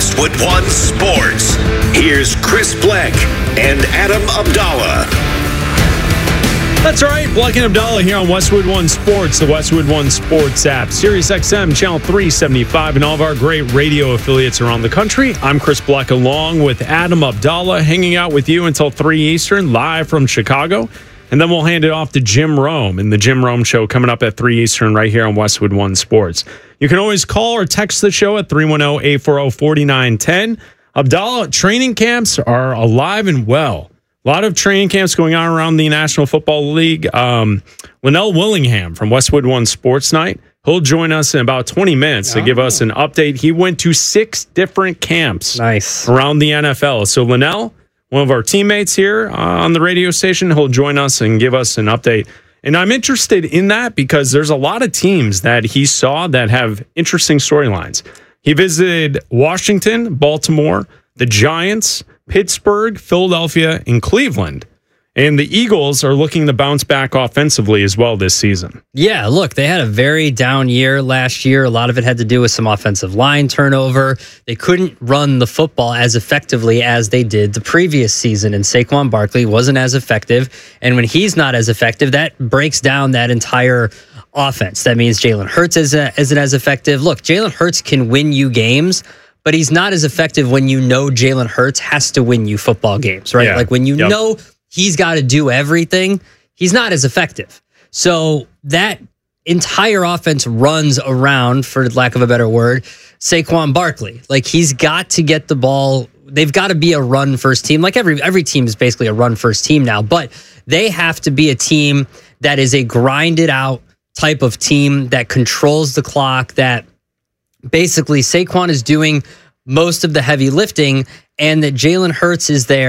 Westwood One Sports. Here's Chris Bleck and Adam Abdallah. That's right, Bleck and Abdallah here on Westwood One Sports, the Westwood One Sports app, Sirius XM, channel 375, and all of our great radio affiliates around the country. I'm Chris Bleck along with Adam Abdallah, hanging out with you until 3 Eastern, live from Chicago. And then we'll hand it off to Jim Rome in the Jim Rome Show coming up at 3 Eastern right here on Westwood One Sports. You can always call or text the show at 310-840-4910. Abdallah, training camps are alive and well. A lot of training camps going on around the National Football League. Linnell Willingham from Westwood One Sports Night, he'll join us in about 20 minutes to give us an update. He went to 6 different camps around the NFL. So Linnell, one of our teammates here on the radio station, he'll join us and give us an update. And I'm interested in that because there's a lot of teams that he saw that have interesting storylines. He visited Washington, Baltimore, the Giants, Pittsburgh, Philadelphia, and Cleveland. And the Eagles are looking to bounce back offensively as well this season. Yeah, look, they had a very down year last year. A lot of it had to do with some offensive line turnover. They couldn't run the football as effectively as they did the previous season, and Saquon Barkley wasn't as effective. And when he's not as effective, that breaks down that entire offense. That means Jalen Hurts isn't as effective. Look, Jalen Hurts can win you games, but he's not as effective when you know Jalen Hurts has to win you football games, right? Yeah. Like when you know he's got to do everything, he's not as effective. So that entire offense runs around, for lack of a better word, Saquon Barkley. Like he's got to get the ball. They've got to be a run first team. Like every team is basically a run first team now, but they have to be a team that is a grinded out type of team that controls the clock, that basically Saquon is doing most of the heavy lifting, and that Jalen Hurts is there